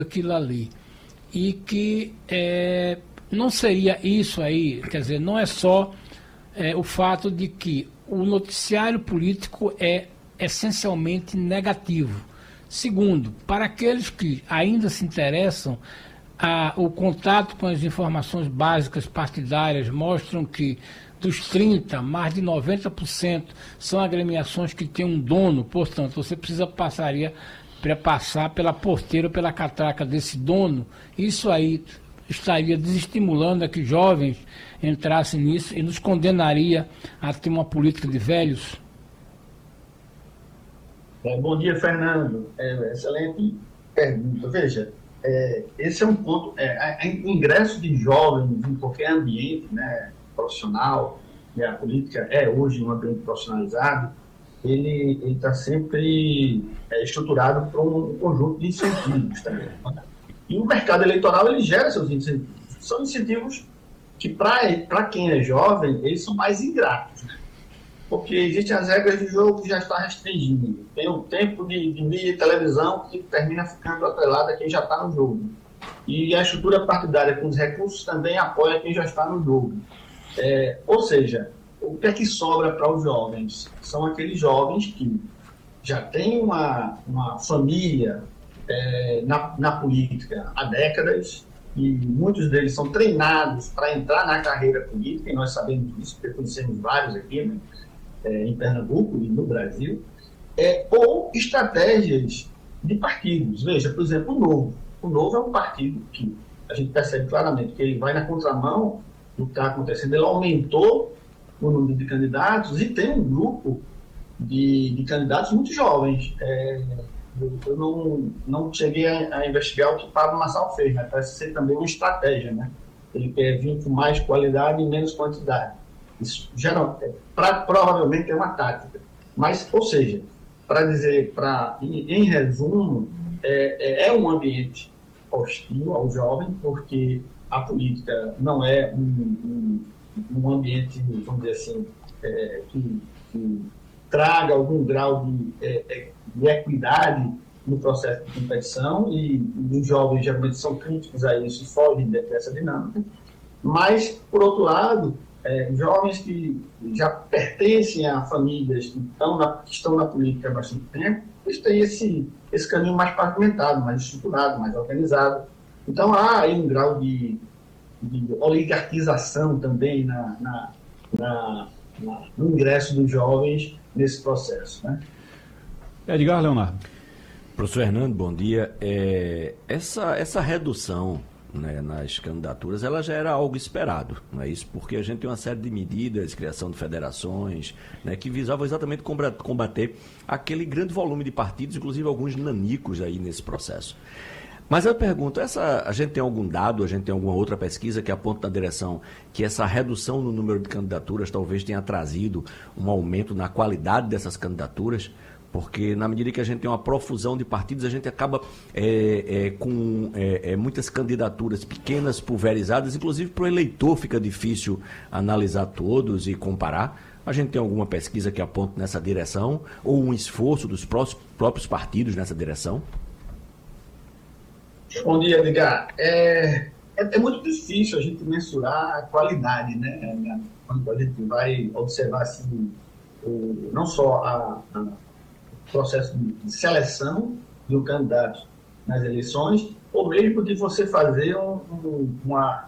aquilo ali. E que não seria isso aí, quer dizer, não é só o fato de que o noticiário político é essencialmente negativo. Segundo, para aqueles que ainda se interessam, o contato com as informações básicas partidárias mostram que dos 30, mais de 90% são agremiações que têm um dono, portanto, você precisa passar pela porteira, pela catraca desse dono. Isso aí estaria desestimulando a que jovens entrassem nisso e nos condenaria a ter uma política de velhos. Bom dia, Fernando. Excelente pergunta. Veja, esse é um ponto. O ingresso de jovens em qualquer ambiente, né, profissional, e a política é hoje um ambiente profissionalizado, ele está sempre estruturado por um conjunto de incentivos também. Né? E o mercado eleitoral ele gera seus incentivos. São incentivos que, para quem é jovem, eles são mais ingratos, né? Porque existem as regras de jogo que já está restringindo. Tem o tempo de mídia e televisão que termina ficando atrelado a quem já está no jogo. E a estrutura partidária com os recursos também apoia quem já está no jogo. Ou seja, o que é que sobra para os jovens? São aqueles jovens que já têm uma família na política há décadas, e muitos deles são treinados para entrar na carreira política, e nós sabemos disso, porque conhecemos vários aqui, né? Em Pernambuco e no Brasil, ou estratégias de partidos. Veja, por exemplo, o Novo é um partido que a gente percebe claramente que ele vai na contramão do que está acontecendo. Ele aumentou o número de candidatos e tem um grupo de candidatos muito jovens. Eu não cheguei a investigar o que Pablo Marçal fez, mas parece ser também uma estratégia, né? Ele quer vir com mais qualidade e menos quantidade. Isso provavelmente é uma tática. Mas, ou seja, para dizer, em resumo, é um ambiente hostil ao jovem, porque a política não é um ambiente, vamos dizer assim, que traga algum grau de equidade no processo de competição, e os jovens geralmente são críticos a isso e fogem dessa dinâmica. Mas, por outro lado, jovens que já pertencem a famílias que estão na política há bastante tempo, eles têm esse caminho mais pavimentado, mais estruturado, mais organizado. Então, há aí um grau de oligarquização também no ingresso dos jovens nesse processo, né? Edgar Leonardo. Professor Hernando, bom dia. Essa redução, né, nas candidaturas, ela já era algo esperado, não é isso? Porque a gente tem uma série de medidas, criação de federações, né, que visavam exatamente combater aquele grande volume de partidos, inclusive alguns nanicos aí nesse processo. Mas eu pergunto, a gente tem algum dado, a gente tem alguma outra pesquisa que aponta na direção que essa redução no número de candidaturas talvez tenha trazido um aumento na qualidade dessas candidaturas? Porque na medida que a gente tem uma profusão de partidos, a gente acaba com muitas candidaturas pequenas, pulverizadas, inclusive para o eleitor fica difícil analisar todos e comparar. A gente tem alguma pesquisa que aponta nessa direção, ou um esforço dos próprios partidos nessa direção? Bom dia, Edgar. É muito difícil a gente mensurar a qualidade, né? Quando a gente vai observar assim, não só o processo de seleção do candidato nas eleições, ou mesmo de você fazer uma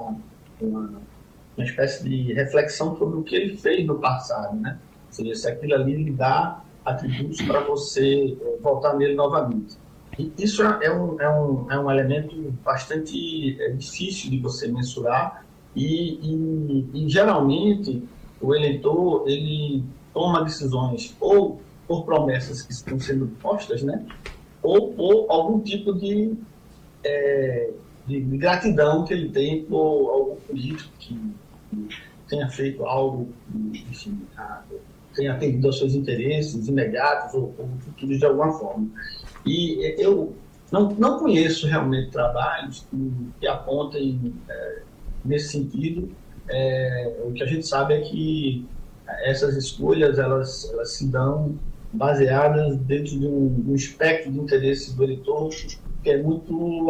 espécie de reflexão sobre o que ele fez no passado, né? Ou seja, se aquilo ali lhe dá atributos para você voltar nele novamente. E isso é um elemento bastante difícil de você mensurar e geralmente o eleitor ele toma decisões ou por promessas que estão sendo postas, né, ou por algum tipo de gratidão que ele tem por algum político que tenha feito algo, enfim, tenha atendido aos seus interesses imediatos ou futuros de alguma forma. E eu não conheço realmente trabalhos que apontem nesse sentido. O que a gente sabe é que essas escolhas elas se dão baseadas dentro de um espectro de interesse do eleitor que é muito